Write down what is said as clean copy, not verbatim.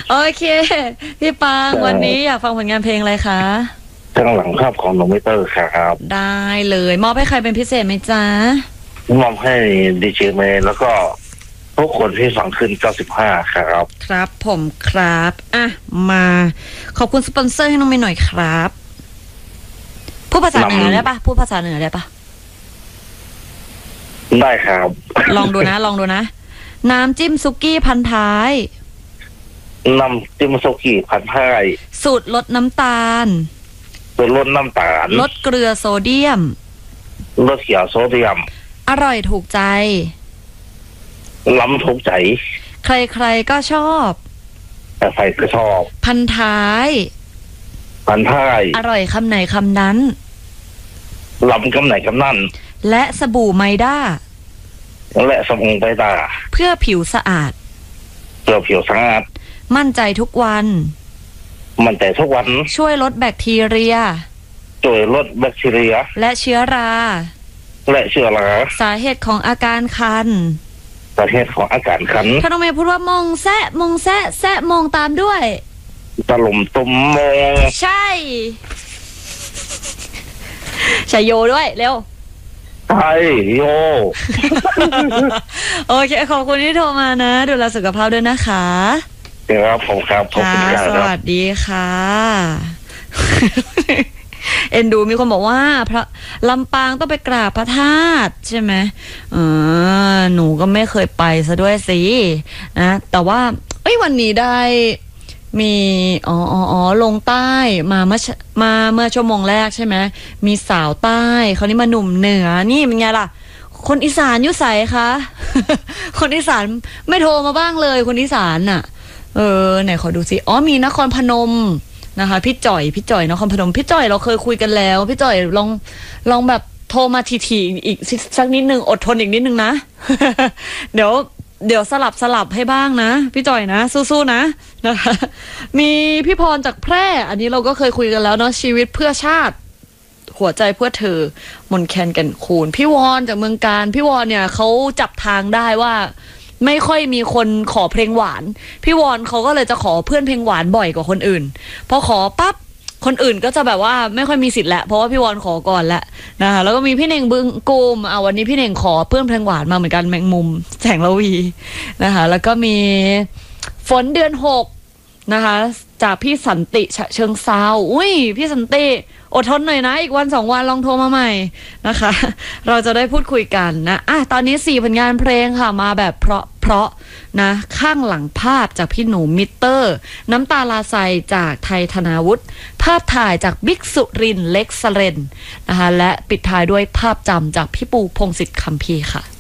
โอเคพี่ปางวันนี้อยากฟังผลงานเพลงอะไรคะข้างหลังภาพของน้องมิเตอร์ครับได้เลยมอบให้ใครเป็นพิเศษไหมจ๊ะมอบให้ดีเจเมย์แล้วก็ทุกคนที่ฟังขึ้น95ครับครับผมครับอ่ะมาขอบคุณสปอนเซอร์ให้น้องเมย์หน่อยครับพูดภาษาเหนือได้ปะพูดภาษาเหนือได้ปะได้ครับลองดูนะน้ำจิ้มซุกี้พันท้ายน้ำจิ้มซุกี้พันท้ายสูตรลดน้ำตาลลดน้ำตาลลดเกลือโซเดียมลดเกลือโซเดียมอร่อยถูกใจล้ำถูกใจใครๆก็ชอบแต่ใครก็ชอบพันท้ายอร่อยคำไหนคำนั้นล้ำคำไหนคำนั้นและสบู่ไมด้าเพื่อผิวสะอาดมั่นใจทุกวันช่วยลดแบคทีเรียและเชื้อราสาเหตุของอาการคันถ้าน้องเมย์พูดว่ามองแซะมองตามด้วยตะลุมตุ่มมองใช่โยด้วยเร็วใช่โยโอเคขอบคุณที่โทรมานะดูแลสุขภาพด้วยนะคะครับผมครับขอบคุณครับสวัสดีค่ะเอ็นดูมีคนบอกว่าพระลำปางต้องไปกราบพระธาตุใช่ไหมหนูก็ไม่เคยไปซะด้วยสินะแต่ว่าวันนี้ได้มีลงใต้มาเมื่อชั่วโมงแรกใช่ไหมมีสาวใต้เขานี่มาหนุ่มเหนือนี่เป็นไงล่ะคนอีสานยุใสคะคนอีสานไม่โทรมาบ้างเลยคนอีสานน่ะไหนขอดูสิมีนครพนมนะคะพี่จ่อยนครพนมพี่จ่อยเราเคยคุยกันแล้วพี่จ่อยลองแบบโทรมาทีอีกสักนิดนึงอดทนอีกนิดนึงนะเดี๋ยวสลับให้บ้างนะพี่จ่อยนะสู้ๆนะนะคะมีพี่พรจากแพร่อันนี้เราก็เคยคุยกันแล้วเนาะชีวิตเพื่อชาติหัวใจเพื่อเธอมนแคนกันคูณพี่วอนจากเมืองการพี่วอนเนี่ยเขาจับทางได้ว่าไม่ค่อยมีคนขอเพลงหวานพี่วอนเขาก็เลยจะขอเพื่อนเพลงหวานบ่อยกว่าคนอื่นพอขอปั๊บคนอื่นก็จะแบบว่าไม่ค่อยมีสิทธิ์แหละเพราะว่าพี่วอนขอก่อนแหละนะคะแล้วก็มีพี่เน่งบึงกูมวันนี้พี่เน่งขอเพื่อนเพลงหวานมาเหมือนกันแมงมุมแสงละวีนะคะแล้วก็มีฝนเดือน6นะคะจากพี่สันติเชิงเซาพี่สันติอดทนหน่อยนะอีกวัน2วันลองโทรมาใหม่นะคะเราจะได้พูดคุยกันนะตอนนี้4ผลงานเพลงค่ะมาแบบเพราะนะข้างหลังภาพจากพี่หนูมิเตอร์น้ำตาลาไซจากไทยธนาวุฒิภาพถ่ายจากบิ๊กสุรินเล็กสเรนนะคะและปิดท้ายด้วยภาพจำจากพี่ปูพงศิษฐ์คัมภีร์ค่ะ